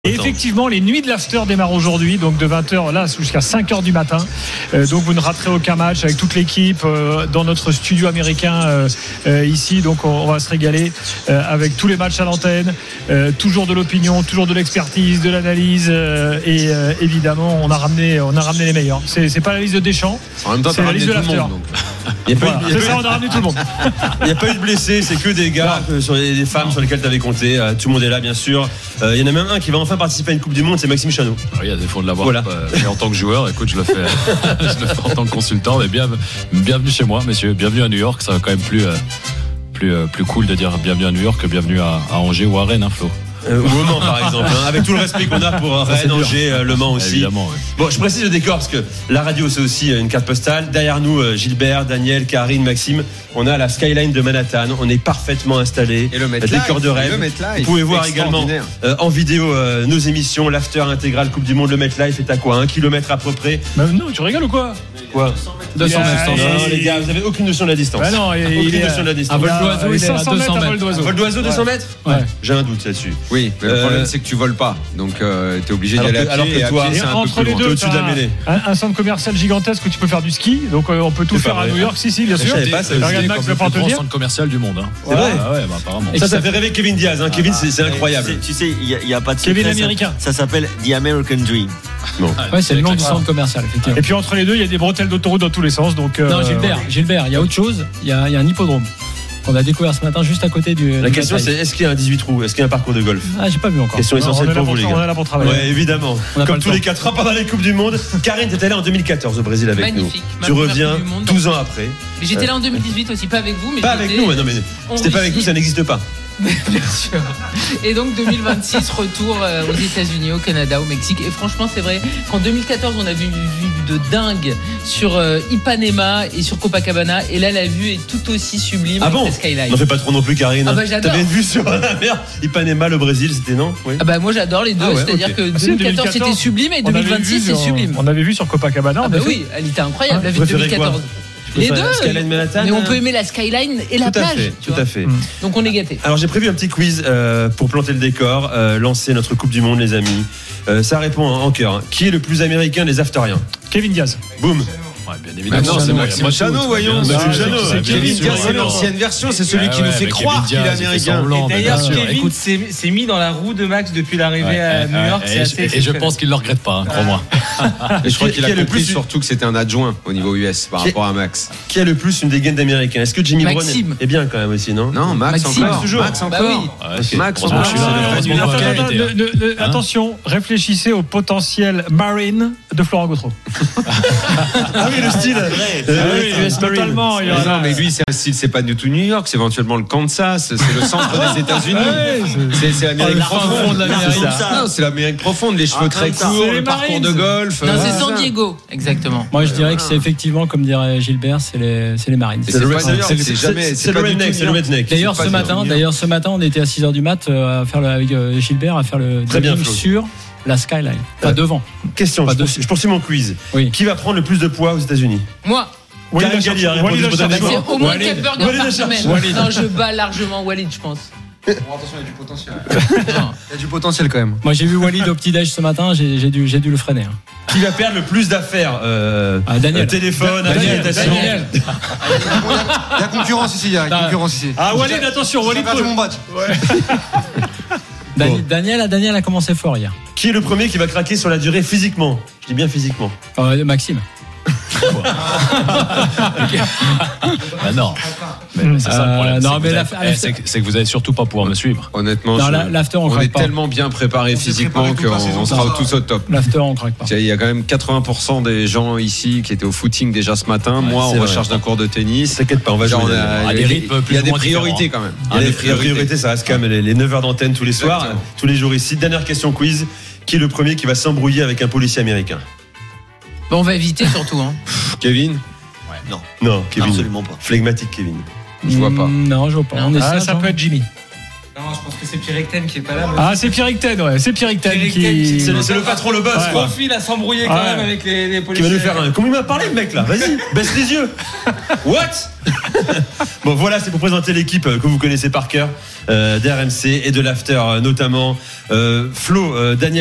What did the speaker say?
Et effectivement, les nuits de l'after démarrent aujourd'hui, donc de 20h là jusqu'à 5h du matin. Donc vous ne raterez aucun match avec toute l'équipe dans notre studio américain ici. Donc on va se régaler avec tous les matchs à l'antenne, toujours de l'opinion, toujours de l'expertise, de l'analyse et évidemment on a ramené les meilleurs. C'est pas la liste de Deschamps, en même temps, c'est la liste de l'after. On a ramené tout le monde. Il n'y a pas eu de blessés, c'est que des gars, sur des femmes sur lesquelles tu avais compté. Tout le monde est là, bien sûr. Il y en a même un qui va enfin participer à une Coupe du Monde, c'est Maxime Chanot. Il y a des fonds de l'avoir. Voilà. Mais en tant que joueur, écoute, je le fais en tant que consultant. Mais bienvenue chez moi, messieurs. Bienvenue à New York. Ça va quand même plus cool de dire bienvenue à New York que bienvenue à Angers ou à Rennes, hein, Flo. Ou au Mans par exemple, hein, avec tout le respect qu'on a pour Rennes, Angers, Le Mans aussi. Évidemment, ouais. Bon, je précise le décor parce que la radio c'est aussi une carte postale. Derrière nous, Gilbert, Daniel, Karine, Maxime, on a la skyline de Manhattan. On est parfaitement installé. Et le MetLife, décor de rêve. Vous pouvez voir également en vidéo nos émissions, l'after intégral Coupe du Monde. Le MetLife est à quoi, 1 kilomètre à peu près? Non, tu rigoles ou quoi? 200 mètres. Non, les gars, vous avez aucune notion de la distance. Bah non, aucune notion de la distance. Un vol d'oiseau, il est à 200 mètres. Un vol d'oiseau, 200 mètres? Ouais. J'ai un doute là-dessus. Oui, mais le problème c'est que tu voles pas, donc t'es obligé d'y aller à pied. Alors que toi, c'est un peu entre plus les loin. deux, au-dessus de la mêlée. Un centre commercial gigantesque où tu peux faire du ski, donc on peut tout faire à New York. Si, bien sûr. Je savais pas, ça Regarde Max va pas te le dire. Centre commercial du monde. Hein. C'est vrai. Ah ouais, apparemment. Ça fait rêver Kevin Diaz. Kevin, c'est incroyable. Tu sais, il n'y a pas de Kevin secret, américain. Ça s'appelle The American Dream. Ouais, c'est le nom du centre commercial, effectivement. Et puis entre les deux, il y a des bretelles d'autoroute dans tous les sens. Donc, non, Gilbert, il y a autre chose. Il y a un hippodrome qu'on a découvert ce matin juste à côté du. La question c'est est-ce qu'il y a un 18 trous? Est-ce qu'il y a un parcours de golf? Ah, j'ai pas vu encore. Question essentielle pour vous, les gars. On est là pour travailler. Ouais, évidemment. Comme tous les 4 ans pendant les Coupes du Monde. Karine, t'étais là en 2014 au Brésil avec Magnifique. nous. Tu reviens 12 ans après. Mais j'étais là en 2018 aussi, pas avec vous, mais pas avec nous, non mais c'était pas avec nous, ça n'existe pas. Bien sûr. Et donc 2026, retour aux États-Unis, au Canada, au Mexique. Et franchement, c'est vrai qu'en 2014, on a vu une vue de dingue sur Ipanema et sur Copacabana. Et là, la vue est tout aussi sublime avec la skyline. N'en fais pas trop non plus, Karine. Ah bah j'adore. T'avais une vue sur la mer, Ipanema, le Brésil, c'était non? Oui. Ah bah moi j'adore les deux. C'est-à-dire que 2014 c'était sublime et 2026 c'est sublime. On avait vu sur Copacabana. Ah bah oui, elle était incroyable la vue de 2014. Les deux, mais on peut aimer la skyline et la plage. Tout à fait. Donc on est gâtés. Alors j'ai prévu un petit quiz pour planter le décor, lancer notre Coupe du Monde, les amis. Ça répond en cœur. Qui est le plus américain des afteriens? Kevin Diaz. Boum. Ouais, bien évidemment, c'est Maxime Chanot, voyons. Maxime Chanot. Kevin Diaz, c'est l'ancienne version, c'est celui qui nous fait croire qu'il est américain. D'ailleurs, Kevin s'est mis dans la roue de Max depuis l'arrivée à New York. Et je pense qu'il ne le regrette pas, crois-moi. Et je crois qu'il a compris surtout que c'était un adjoint au niveau US par rapport à Max. Qui a le plus une dégaine d'américain? Est-ce que Jimmy Brown est bien quand même aussi, non? Non, Max encore. Max encore. Max encore. Attention, réfléchissez au potentiel Marine de Florent Gautreau. Ah oui, le style. Totalement. Non, mais lui, c'est un style, c'est pas du tout New York, c'est éventuellement le Kansas, c'est le centre des États-Unis. C'est l'Amérique profonde. Non, c'est l'Amérique profonde, les cheveux très courts, le parcours de golf. Non, c'est San Diego, exactement. Moi, je dirais que c'est effectivement, comme dirait Gilbert, c'est les Marines. C'est le redneck. D'ailleurs, ce matin, on était à 6h du mat avec Gilbert à faire le débrief sur la skyline. Pas devant. Question, je poursuis mon quiz. Oui. Qui va prendre le plus de poids aux États-Unis? Moi. Walid Gali a répondu spontanément. C'est au moins 4 burgers par semaine. Non, je bats largement Walid, je pense. Bon, attention, il y a du potentiel. Il y a du potentiel quand même. Moi, j'ai vu Walid au petit-déj ce matin, j'ai dû le freiner. Qui va perdre le plus d'affaires? Daniel. Téléphone, Daniel. Il y a concurrence ici, Ah, Walid, attention, Walid. J'ai perdu mon badge. Daniel a commencé fort hier. Qui est le premier qui va craquer sur la durée physiquement? Je dis bien physiquement. Maxime. Non. Mais c'est ça le problème. C'est que vous allez surtout pas pouvoir me suivre. Honnêtement, l'after, on est pas. tellement bien préparé physiquement qu'on sera tous au top. L'after, on craque pas. Il y a quand même 80% des gens ici qui étaient au footing déjà ce matin. Moi, en recherche d'un cours de tennis. T'inquiète pas, on va jouer. Il y a des priorités quand même. Les priorités, ça reste quand même les 9 heures d'antenne tous les soirs, tous les jours ici. Dernière question quiz. Qui est le premier qui va s'embrouiller avec un policier américain? Bon, on va éviter surtout. Kevin? Non, Kevin. Absolument pas. Flegmatique, Kevin. Je vois pas. Non, je vois pas. Ça peut être Jimmy. Non, je pense que c'est Pierre Ecten qui est pas là. Ah, c'est Pierre Ecten, ouais. C'est Pierre Ecten qui. C'est le patron, le boss, quoi. Profil à s'embrouiller quand même avec les policiers. Qui va nous faire un. Comment il m'a parlé, le mec, là? Vas-y, baisse les yeux. What? Bon, voilà, c'est pour présenter l'équipe que vous connaissez par cœur, d'RMC et de l'After, notamment. Flo, Daniel.